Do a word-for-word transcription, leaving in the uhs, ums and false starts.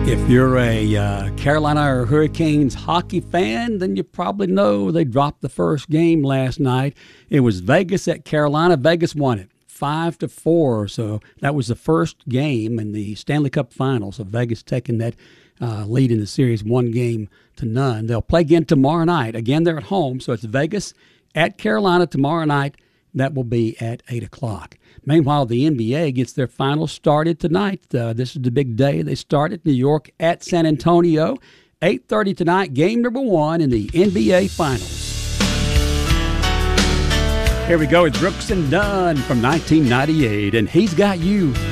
If you're a uh, Carolina or Hurricanes hockey fan, then you probably know they dropped the first game last night. It was Vegas at Carolina. Vegas won it five to four. So that was the first game in the Stanley Cup Finals. So Vegas taking that uh, lead in the series, one game to none. They'll play again tomorrow night. Again, they're at home, so it's Vegas at Carolina tomorrow night. That will be at eight o'clock. Meanwhile, the N B A gets their finals started tonight. Uh, this is the big day. They start at New York at San Antonio. eight thirty tonight, game number one in the N B A Finals. Here we go. It's Brooks and Dunn from nineteen ninety-eight, and He's Got You.